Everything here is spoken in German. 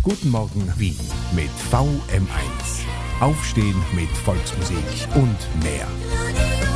Guten Morgen Wien mit VM1. Aufstehen mit Volksmusik und mehr.